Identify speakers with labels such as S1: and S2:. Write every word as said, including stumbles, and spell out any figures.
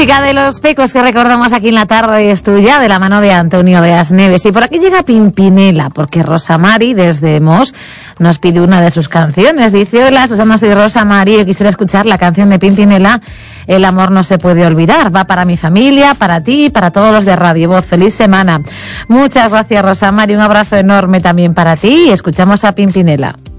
S1: Música de Los Pecos que recordamos aquí en la tarde es tuya, de la mano de Antonio de Asneves. Y por aquí llega Pimpinela, porque Rosa Mari desde Mos nos pide una de sus canciones. Dice: hola, Susana, soy Rosa Mari, yo quisiera escuchar la canción de Pimpinela, El amor no se puede olvidar. Va para mi familia, para ti y para todos los de Radio Voz. Feliz semana. Muchas gracias, Rosa Mari, un abrazo enorme también para ti y escuchamos a Pimpinela.